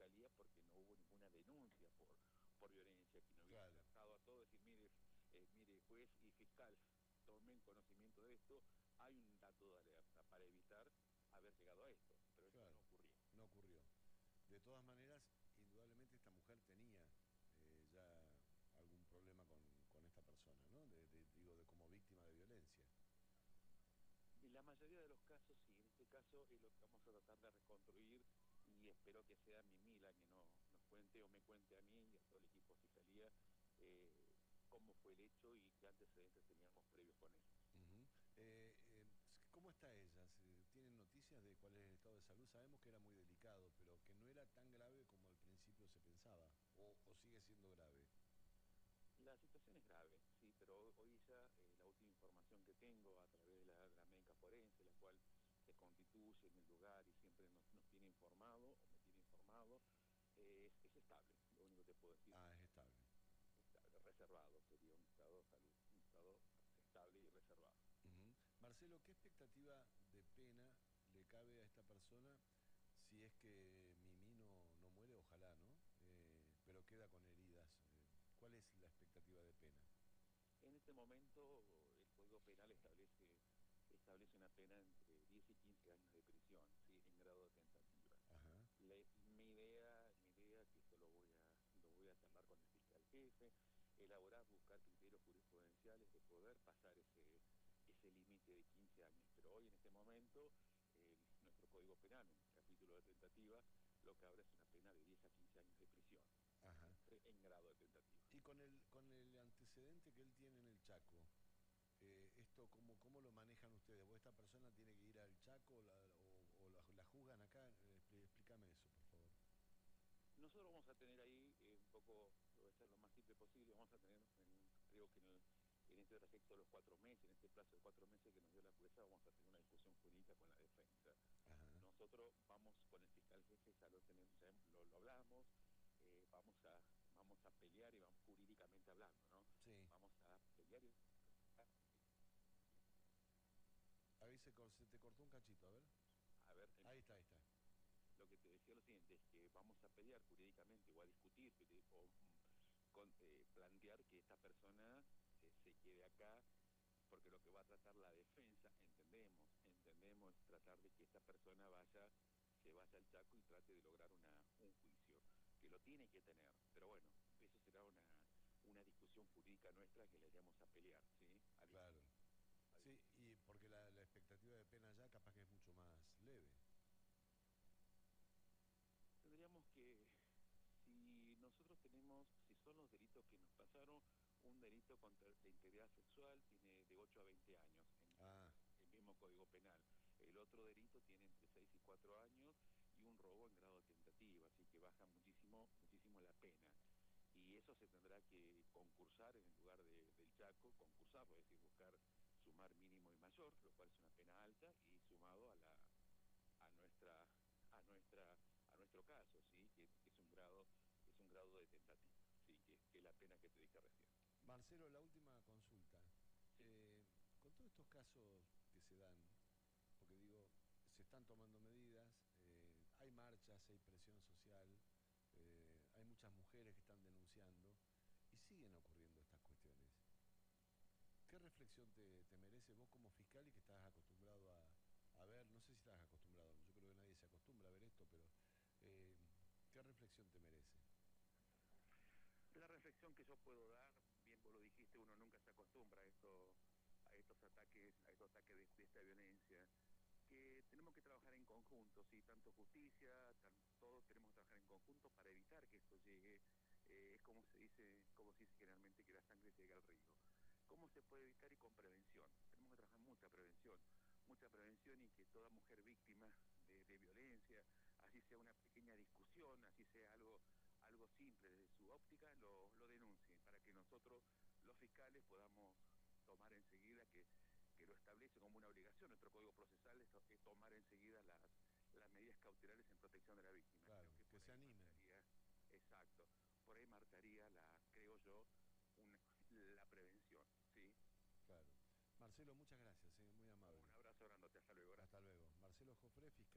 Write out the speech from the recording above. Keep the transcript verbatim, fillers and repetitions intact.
fiscalía porque no hubo ninguna denuncia por, por violencia, que no hubiera Claro. alertado a todos, decir, mire, eh, mire, juez y fiscal, tomen conocimiento de esto, hay un dato de alerta para evitar haber llegado a esto, pero esto Claro, no ocurrió. no ocurrió. De todas maneras, indudablemente esta mujer tenía eh, ya algún problema con, con esta persona, ¿no? De, de, digo, de como víctima de violencia. En la mayoría de los casos, sí, en este caso es lo que vamos a tratar de reconstruir y espero que sea mi Mila que no, nos cuente o me cuente a mí y a todo el equipo de fiscalía eh, cómo fue el hecho y qué antecedentes teníamos previos con él. Uh-huh. eh, eh, ¿Cómo está ella? ¿Tienen noticias de cuál es el estado de salud? Sabemos que era muy delicado, pero que no era tan grave como al principio se pensaba, o, o sigue siendo grave. La situación es grave, sí, pero hoy ya eh, la última información que tengo a través de la, de la médica forense, la cual se constituye en el lugar y siempre nos, nos tiene informado, o me tiene informado, eh, es, es estable, lo único que te puedo decir. Ah, es estable. Estable, reservado, sería un estado de salud, un estado estable y reservado. Uh-huh. Marcelo, ¿qué expectativa de pena le cabe a esta persona si es que Mimi no, no muere? Ojalá, ¿no? Eh, pero queda con heridas. Eh, ¿Cuál es la expectativa de pena? En este momento el Código Penal establece establece una pena entre diez y quince años de prisión, ¿sí? En grado de tentativa. Ajá. Le, mi idea, mi idea, que esto lo voy a, lo voy a charlar con el fiscal jefe, elaborar, buscar criterios jurisprudenciales de poder pasar ese, ese límite de quince años. Pero hoy en este momento, eh, nuestro Código Penal, en el capítulo de tentativa, lo que abre es una pena de diez a quince años de prisión. Ajá. Siempre en grado de tentativa. Y con el, con el antecedente que él tiene en el Chaco, eh, esto cómo, ¿cómo lo manejan ustedes? ¿Vos esta persona tiene que ir al Chaco o la, o, o la, la juzgan acá? Eh, explícame eso, por favor. Nosotros vamos a tener ahí eh, un poco, voy a ser lo más simple posible, vamos a tener, en, creo que en, el, en este trayecto de los cuatro meses, en este plazo de cuatro meses que nos dio la jueza, vamos a tener una discusión jurídica con la defensa. Ajá. Nosotros vamos con el fiscal jefe, ya lo tenemos, ya lo, lo hablamos, eh, vamos a vamos a pelear y vamos jurídicamente hablando, ¿no? Sí. Vamos a pelear y... Ahí se, se te cortó un cachito, a ver. A ver, en, Ahí está, ahí está. lo que te decía lo siguiente es que vamos a pelear jurídicamente o a discutir o con, eh, plantear que esta persona eh, se quede acá, porque lo que va a tratar la defensa, entendemos, entendemos tratar de que esta persona vaya, se vaya al Chaco y trate de lograr una, un juicio, que lo tiene que tener, pero bueno, eso será una, una discusión jurídica nuestra que le iremos a pelear, ¿sí? A Claro. Sí, y porque la, la expectativa de pena ya capaz que es mucho más leve. Tendríamos que, si nosotros tenemos, si son los delitos que nos pasaron, un delito contra la integridad sexual tiene de ocho a veinte años en Ah. el mismo Código Penal. El otro delito tiene entre seis y cuatro años y un robo en grado de tentativa, así que baja muchísimo, muchísimo la pena. Y eso se tendrá que concursar en el lugar de, del Chaco, concursarlo, es decir, buscar sumar mínimo y mayor, lo cual es una pena alta, y sumado a la a nuestra a nuestra a nuestro caso, sí, que, que es un grado es un grado de tentativa, sí, que, que es la pena que te dije recién. Marcelo, la última consulta. Sí. Eh, con todos estos casos que se dan, porque digo, se están tomando medidas, eh, hay marchas, hay presión social, eh, hay muchas mujeres que están denunciando y siguen ocurriendo estas cuestiones. ¿Qué reflexión te, te merece vos como fiscal y que estás acostumbrado a, a ver? No sé si estás acostumbrado, yo creo que nadie se acostumbra a ver esto, pero eh, ¿qué reflexión te merece? La reflexión que yo puedo dar, bien vos lo dijiste, uno nunca se acostumbra a esto, a estos ataques, a estos ataques de, de esta violencia, que tenemos que trabajar en conjunto, sí, tanto justicia, tan, todos tenemos que trabajar en conjunto para evitar que esto llegue, eh, es como se dice, como se dice generalmente, que la sangre llegue al río. ¿Cómo se puede evitar? Y con prevención. Tenemos que trabajar mucha prevención, mucha prevención y que toda mujer víctima de, de violencia, así sea una pequeña discusión, así sea algo algo simple desde su óptica, lo, lo denuncien, para que nosotros, los fiscales, podamos tomar enseguida, que, que lo establece como una obligación, nuestro Código Procesal es, es tomar enseguida las, las medidas cautelares en protección de la víctima. Claro, Creo que, que por se ahí animen. marcaría, exacto, por ahí marcaría, la, creo yo, una, la prevención, ¿sí? Claro. Marcelo, muchas gracias, eh, muy amable. Un abrazo grandote, hasta luego. Gracias. Hasta luego. Marcelo Jofré, fiscal.